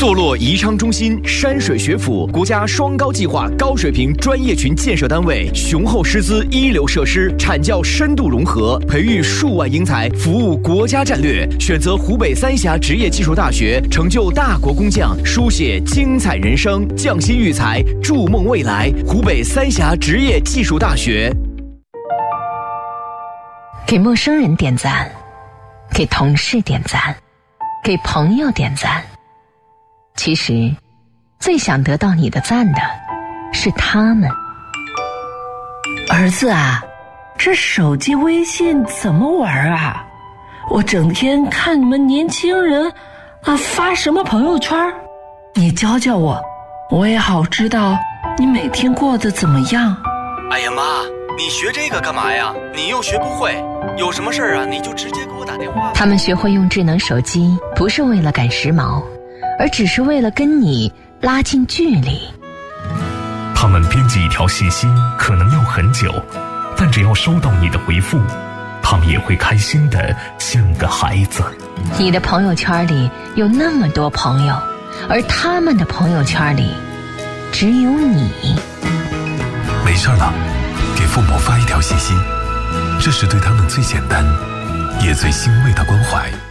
坐落宜昌中心山水学府国家双高计划高水平专业群建设单位，雄厚师资、一流设施，产教深度融合，培育数万英才，服务国家战略。选择湖北三峡职业技术大学，成就大国工匠，书写精彩人生，匠心育才，筑梦未来。湖北三峡职业技术大学。 给陌生人点赞，给同事点赞，给朋友点赞。其实最想得到你的赞的是他们。 儿子啊，这手机微信怎么玩啊？我整天看你们年轻人发什么朋友圈，你教教我，我也好知道你每天过得怎么样。 哎呀妈，你学这个干嘛呀？你又学不会，有什么事儿你就直接给我打电话。 他们学会用智能手机，不是为了赶时髦，而只是为了跟你拉近距离。 他们编辑一条信息可能要很久，但只要收到你的回复，他们也会开心的像个孩子。 你的朋友圈里有那么多朋友，而他们的朋友圈里只有你。 没事了，给父母发一条信息，这是对他们最简单也最欣慰的关怀。